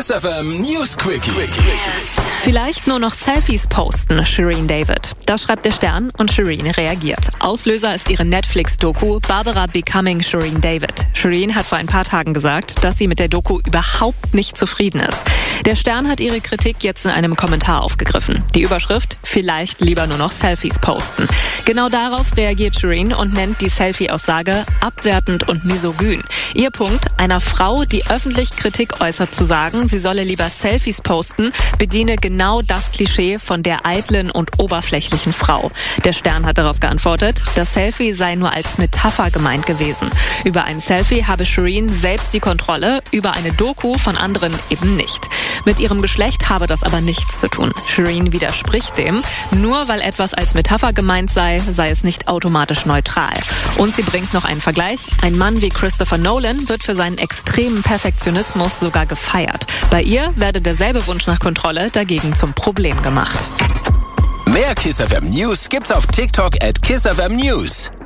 Kiss FM News Quickie. Vielleicht nur noch Selfies posten, Shirin David. Das schreibt der Stern und Shirin reagiert. Auslöser ist ihre Netflix-Doku Barbara Becoming Shirin David. Shirin hat vor ein paar Tagen gesagt, dass sie mit der Doku überhaupt nicht zufrieden ist. Der Stern hat ihre Kritik jetzt in einem Kommentar aufgegriffen. Die Überschrift: Vielleicht lieber nur noch Selfies posten. Genau darauf reagiert Shirin und nennt die Selfie-Aussage abwertend und misogyn. Ihr Punkt: einer Frau, die öffentlich Kritik äußert, zu sagen, sie solle lieber Selfies posten, bediene genau das Klischee von der eitlen und oberflächlichen Frau. Der Stern hat darauf geantwortet, das Selfie sei nur als Metapher gemeint gewesen. Über ein Selfie habe Shirin selbst die Kontrolle, über eine Doku von anderen eben nicht. Mit ihrem Geschlecht habe das aber nichts zu tun. Shirin widerspricht dem. Nur weil etwas als Metapher gemeint sei, sei es nicht automatisch neutral. Und sie bringt noch einen Vergleich. Ein Mann wie Christopher Nolan wird für seinen extremen Perfektionismus sogar gefeiert. Bei ihr werde derselbe Wunsch nach Kontrolle dagegen zum Problem gemacht. Mehr Kiss FM News gibt's auf TikTok @KissFM News.